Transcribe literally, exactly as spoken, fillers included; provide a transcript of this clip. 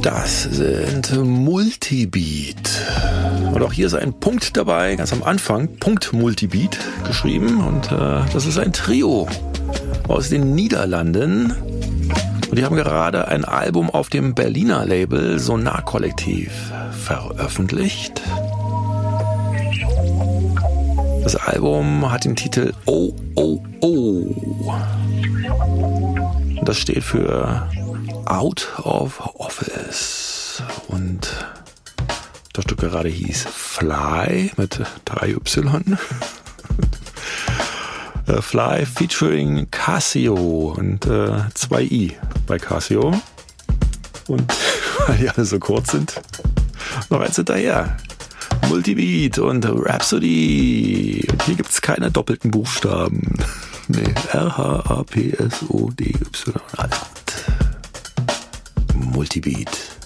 Das sind Multibeat. Und auch hier ist ein Punkt dabei, ganz am Anfang, Punkt Multibeat geschrieben. Und äh, das ist ein Trio aus den Niederlanden. Und die haben gerade ein Album auf dem Berliner Label Sonar Kollektiv veröffentlicht. Das Album hat den Titel Oh, Oh, Oh. Und das steht für Out of Office. Und das Stück gerade hieß Fly mit drei Y. Fly featuring Casio und äh, zwei I bei Casio. Und weil die alle so kurz sind, noch eins hinterher. Multibeat und Rhapsody. Und hier gibt es keine doppelten Buchstaben. Nee, R H A P S O D Y. Alles gut. Multibeat.